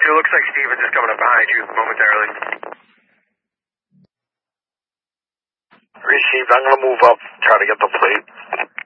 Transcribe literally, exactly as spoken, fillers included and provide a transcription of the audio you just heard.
two, looks like Stevens is coming up behind you momentarily. Received, I'm going to move up, try to get the plate.